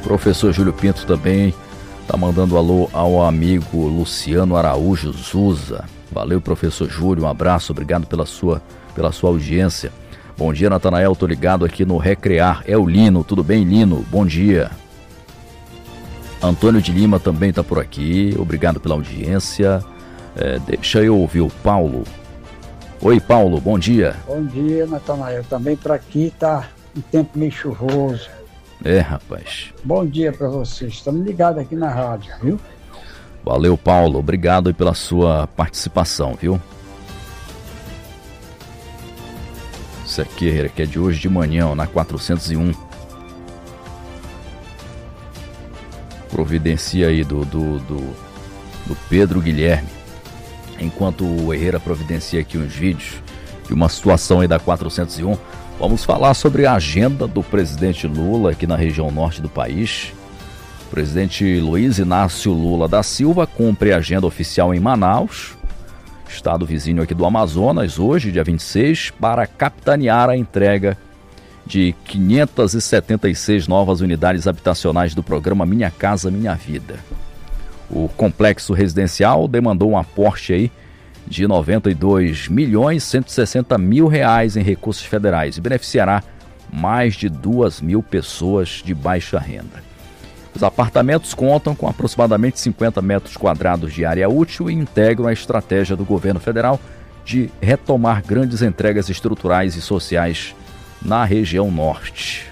Professor Júlio Pinto também está mandando alô ao amigo Luciano Araújo Zuza. Valeu, professor Júlio, um abraço, obrigado pela sua audiência. Bom dia, Natanael, tô ligado aqui no Recrear. É o Lino, tudo bem, Lino? Bom dia. Antônio de Lima também está por aqui, obrigado pela audiência. Deixa eu ouvir o Paulo. Oi, Paulo, bom dia. Bom dia, Natanael. Também por aqui tá um tempo meio chuvoso. Rapaz. Bom dia para vocês. Estamos ligados aqui na rádio, viu? Valeu, Paulo. Obrigado aí pela sua participação, viu? Isso aqui é de hoje de manhã, na 401. Providencia aí do Pedro Guilherme. Enquanto o Herrera providencia aqui uns vídeos de uma situação aí da 401, vamos falar sobre a agenda do presidente Lula aqui na região norte do país. O presidente Luiz Inácio Lula da Silva cumpre a agenda oficial em Manaus, estado vizinho aqui do Amazonas, hoje, dia 26, para capitanear a entrega de 576 novas unidades habitacionais do programa Minha Casa Minha Vida. O complexo residencial demandou um aporte aí de R$ 92.160.000 em recursos federais e beneficiará mais de 2.000 pessoas de baixa renda. Os apartamentos contam com aproximadamente 50 metros quadrados de área útil e integram a estratégia do governo federal de retomar grandes entregas estruturais e sociais na região norte.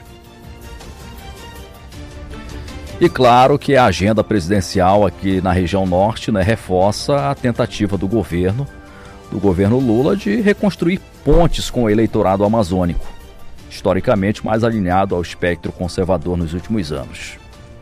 E claro que a agenda presidencial aqui na região norte, né, reforça a tentativa do governo Lula de reconstruir pontes com o eleitorado amazônico, historicamente mais alinhado ao espectro conservador nos últimos anos.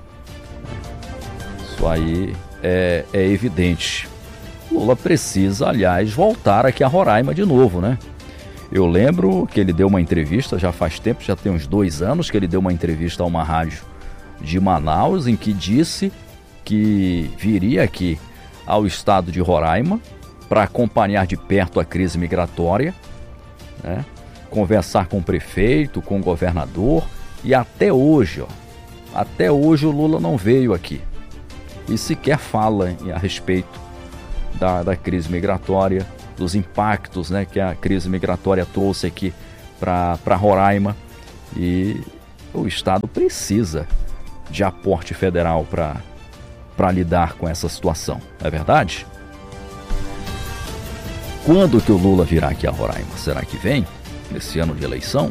Isso aí é evidente. Lula precisa, aliás, voltar aqui a Roraima de novo, né? Eu lembro que ele deu uma entrevista, já faz tempo, já tem uns 2 anos que ele deu uma entrevista a uma rádio de Manaus, em que disse que viria aqui ao estado de Roraima para acompanhar de perto a crise migratória, né? Conversar com o prefeito, com o governador, e até hoje o Lula não veio aqui e sequer fala a respeito da crise migratória, dos impactos, né, que a crise migratória trouxe aqui para Roraima, e o estado precisa de aporte federal para lidar com essa situação, não é verdade? Quando que o Lula virá aqui a Roraima? Será que vem nesse ano de eleição?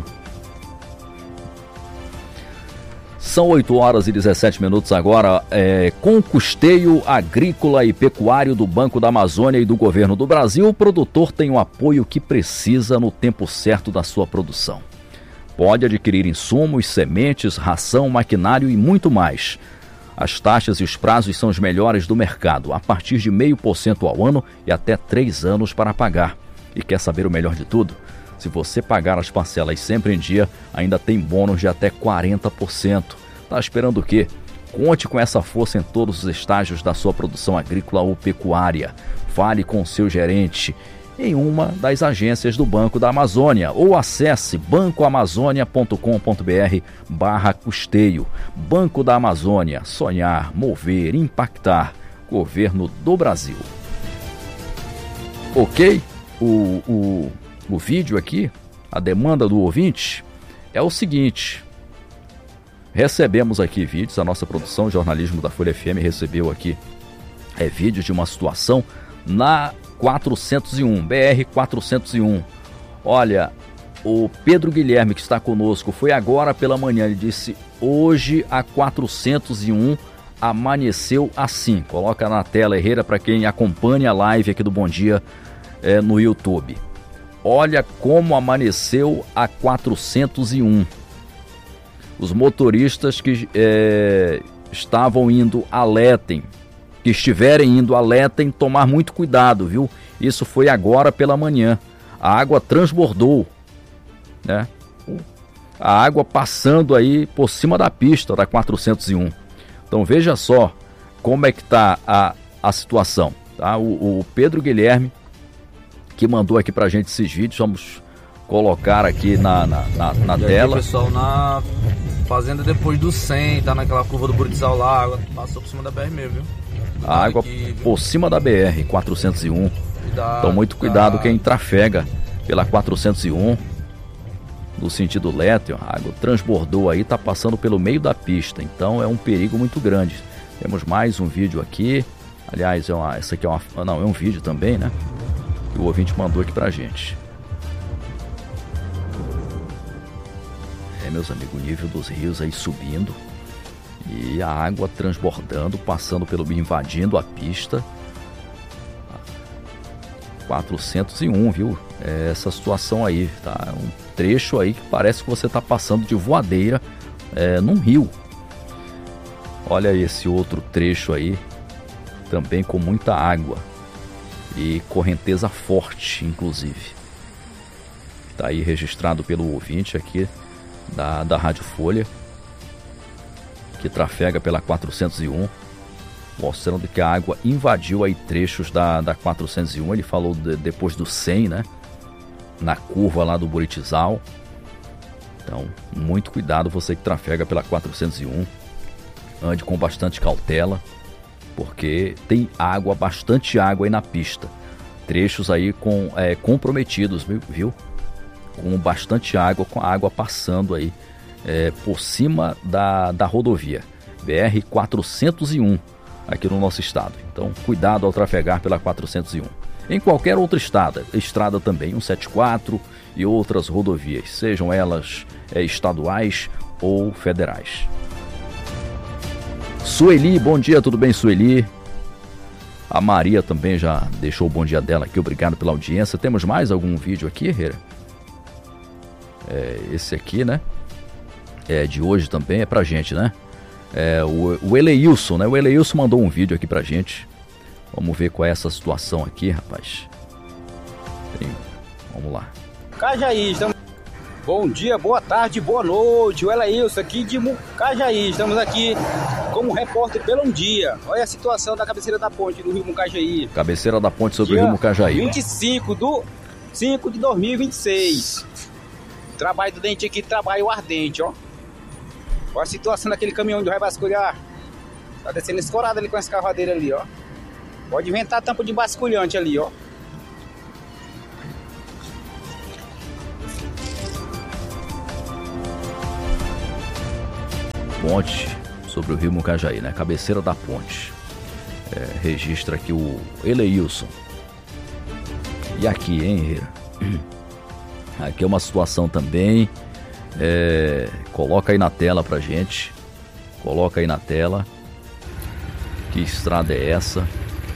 São 8h17 agora. Com o custeio agrícola e pecuário do Banco da Amazônia e do Governo do Brasil, o produtor tem o apoio que precisa no tempo certo da sua produção. Pode adquirir insumos, sementes, ração, maquinário e muito mais. As taxas e os prazos são os melhores do mercado, a partir de 0,5% ao ano e até 3 anos para pagar. E quer saber o melhor de tudo? Se você pagar as parcelas sempre em dia, ainda tem bônus de até 40%. Tá esperando o quê? Conte com essa força em todos os estágios da sua produção agrícola ou pecuária. Fale com o seu gerente em uma das agências do Banco da Amazônia ou acesse bancoamazônia.com.br/custeio. Banco da Amazônia, sonhar, mover, impactar. Governo do Brasil. Ok? O vídeo aqui, a demanda do ouvinte é o seguinte: recebemos aqui vídeos, a nossa produção, jornalismo da Folha FM recebeu aqui vídeos de uma situação na 401, BR 401. Olha, o Pedro Guilherme, que está conosco, foi agora pela manhã, ele disse: hoje a 401 amanheceu assim. Coloca na tela, Herrera, para quem acompanha a live aqui do Bom Dia no YouTube. Olha como amanheceu a 401. Os motoristas que estavam indo alertem, que estiverem indo alertem, tomar muito cuidado, viu? Isso foi agora pela manhã. A água transbordou, né? A água passando aí por cima da pista da 401. Então veja só como é que está a situação, tá? O Pedro Guilherme, que mandou aqui pra gente esses vídeos, vamos colocar aqui na tela. Aqui, pessoal, na fazenda depois do 100, tá naquela curva do Buritizal lá, a água passou por cima da BR mesmo, viu? A água aqui, por cima da BR 401. Então muito cuidado quem trafega pela 401 no sentido leste. A água transbordou aí, tá passando pelo meio da pista, então é um perigo muito grande. Temos mais um vídeo aqui. Aliás, essa aqui é um vídeo também, né? Que o ouvinte mandou aqui pra gente. Meus amigos, o nível dos rios aí subindo e a água transbordando, passando pelo, invadindo a pista. 401, viu? Essa situação aí, tá? Um trecho aí que parece que você tá passando de voadeira num rio. Olha esse outro trecho aí, também com muita água e correnteza forte, inclusive. Tá aí registrado pelo ouvinte aqui da Rádio Folha, que trafega pela 401, mostrando que a água invadiu aí trechos da 401. Ele falou depois do 100, né? Na curva lá do Buritizal. Então, muito cuidado você que trafega pela 401. Ande com bastante cautela, porque tem água, bastante água aí na pista. Trechos aí comprometidos, viu? Com bastante água, com a água passando aí por cima da rodovia BR-401 aqui no nosso estado. Então, cuidado ao trafegar pela 401. Em qualquer outra estrada também, 174 e outras rodovias, sejam elas estaduais ou federais. Sueli, bom dia, tudo bem, Sueli? A Maria também já deixou o bom dia dela aqui, obrigado pela audiência. Temos mais algum vídeo aqui, Herrera? Esse aqui, né? De hoje também, é pra gente, né? O Eleilson, né? O Eleilson mandou um vídeo aqui pra gente. Vamos ver qual é essa situação aqui, rapaz. Vamos lá. Cajaí, estamos... Bom dia, boa tarde, boa noite. O Eleilson aqui de Mucajaí. Estamos aqui como repórter pelo Um Dia. Olha a situação da cabeceira da ponte do Rio Mucajaí. Cabeceira da ponte sobre o Rio Mucajaí. 25 de 5 de 2026. Trabalho do dente aqui, trabalho ardente, ó. Olha a situação daquele caminhão onde vai basculhar. Tá descendo escorado ali com essa cavadeira ali, ó. Pode inventar tampa de basculhante ali, ó. Ponte sobre o Rio Mucajaí, né? Cabeceira da ponte. Registra aqui o Eleilson. E aqui, hein, Herrera? Aqui é uma situação também. Coloca aí na tela pra gente. Coloca aí na tela. Que estrada é essa?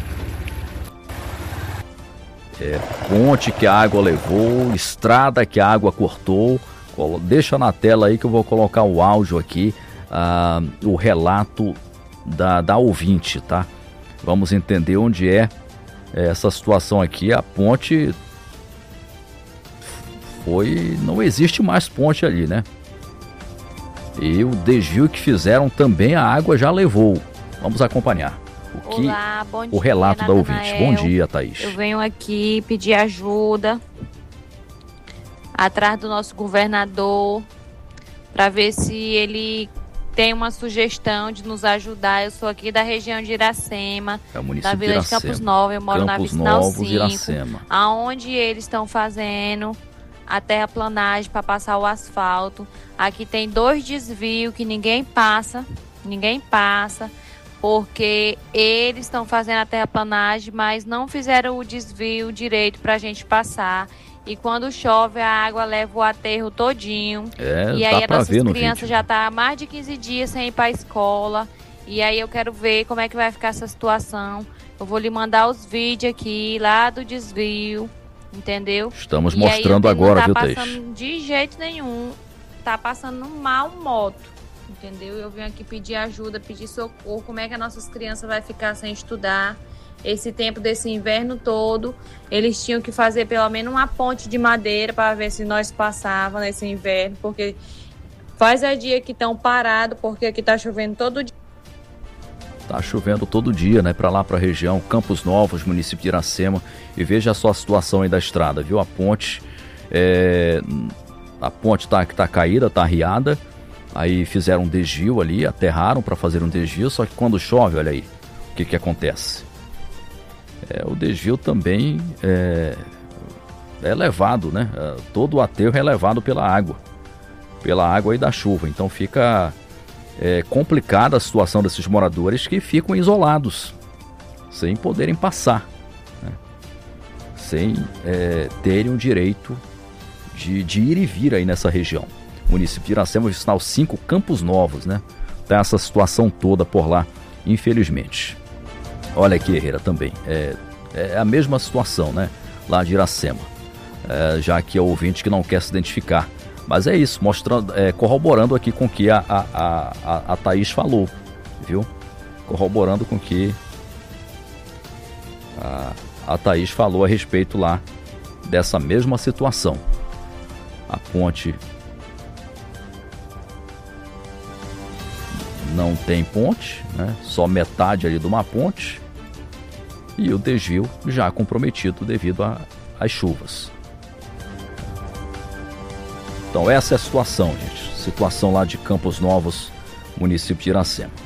Ponte que a água levou, estrada que a água cortou. Deixa na tela aí que eu vou colocar o áudio aqui, o relato da ouvinte, tá? Vamos entender onde essa situação aqui. A ponte não existe mais ponte ali, né? E o desvio que fizeram também a água já levou. Vamos acompanhar Olá, bom dia, o relato da ouvinte. Natanael. Bom dia, Thaís. Eu venho aqui pedir ajuda atrás do nosso governador para ver se ele tem uma sugestão de nos ajudar. Eu sou aqui da região de Iracema, da Vila de Campos Novos. Eu moro na Vicinal 5, aonde eles estão fazendo a terraplanagem para passar o asfalto. Aqui tem 2 desvios que ninguém passa, porque eles estão fazendo a terraplanagem, mas não fizeram o desvio direito para a gente passar. E quando chove, a água leva o aterro todinho. E aí as nossas crianças já estão há mais de 15 dias sem ir para a escola. E aí eu quero ver como é que vai ficar essa situação. Eu vou lhe mandar os vídeos aqui, lá do desvio, entendeu? Estamos mostrando agora, viu, Thaís? Não tá passando de jeito nenhum. Tá passando mal moto, entendeu? Eu venho aqui pedir ajuda, pedir socorro. Como é que as nossas crianças vão ficar sem estudar? Esse tempo desse inverno todo, eles tinham que fazer pelo menos uma ponte de madeira para ver se nós passávamos nesse inverno, porque faz dia que estão parados, porque aqui tá chovendo todo dia. Tá chovendo todo dia, né? Para lá, para a região, Campos Novos, município de Iracema. E veja só a situação aí da estrada, viu? A ponte A ponte tá caída, tá arriada, aí fizeram um desvio ali, aterraram para fazer um desvio, só que quando chove, olha aí, o que acontece? O desvio também é levado, né? Todo o aterro é levado pela água e da chuva, então fica complicada a situação desses moradores que ficam isolados, sem poderem passar, né? Sem terem o direito de ir e vir aí nessa região. O município de Iracema, o sinal 5, Campos Novos, né? Tá essa situação toda por lá, infelizmente. Olha aqui, Herrera, também. É a mesma situação, né? Lá de Iracema. Já que é o ouvinte que não quer se identificar. Mas é isso, mostrando, corroborando aqui com o que a Thaís falou, viu? Corroborando com o que a Thaís falou a respeito lá dessa mesma situação. A ponte não tem ponte, né? Só metade ali de uma ponte, e o desvio já comprometido devido às chuvas. Então essa é a situação, gente. Situação lá de Campos Novos, município de Iracema.